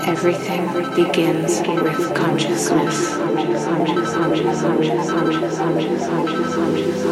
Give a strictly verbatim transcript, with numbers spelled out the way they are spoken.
Everything begins with consciousness. Conscious, conscious, conscious, conscious, conscious, conscious, conscious, conscious, conscious.